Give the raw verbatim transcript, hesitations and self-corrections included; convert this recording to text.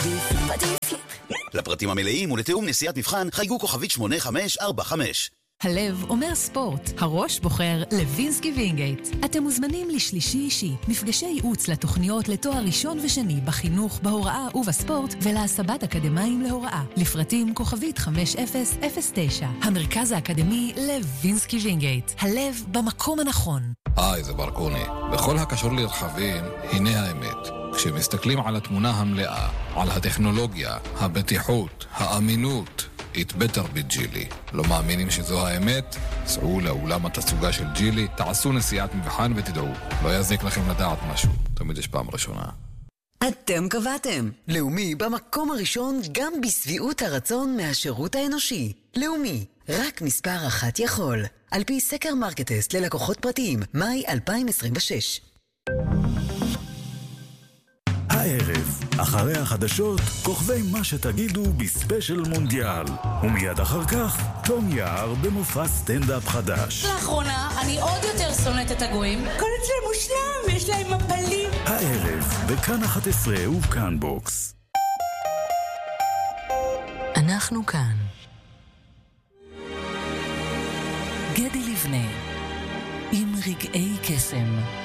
עדיף לי, עדיף לי. לפרטים המלאים ולתיאום נסיעת מבחן חייגו כוכבית שמונה חמש ארבע חמש. הלב אומר ספורט, הראש בוחר לוינסקי וינגייט. אתם מוזמנים לשלישי אישי, מפגשי ייעוץ לתוכניות לתואר ראשון ושני בחינוך, בהוראה ובספורט, ולהסבת אקדמיים להוראה. לפרטים כוכבית חמש אפס אפס תשע. המרכז האקדמי לוינסקי וינגייט. הלב במקום הנכון. היי, זה ברקוני. בכל הקשור לרכבים, הנה האמת. כשמסתכלים על התמונה המלאה, על הטכנולוגיה, הבטיחות, האמינות, It better be ג'ילי. לא מאמינים שזו האמת? סעו לאולם התצוגה של ג'ילי, תעשו נסיעת מבחן ותדעו. לא יזיק לכם לדעת משהו. תמיד יש פעם ראשונה. אתם קבעתם. לאומי במקום הראשון גם בסביעות הרצון מהשירות האנושי. לאומי, רק מספר אחת יכול. על פי סקר מרקטסט ללקוחות פרטיים, מאי אלפיים עשרים ושש. הערב, אחרי החדשות, כוכבי מה שתגידו בספיישל מונדיאל. ומיד אחר כך, תום יער במופע סטנדאפ חדש. לאחרונה, אני עוד יותר שונאת את הגויים. כל אצלם מושלם, יש להם מפלים. הערב, בכאן אחת עשרה ובכאן בוקס. אנחנו כאן. גדי לבנה, עם רגעי קסם.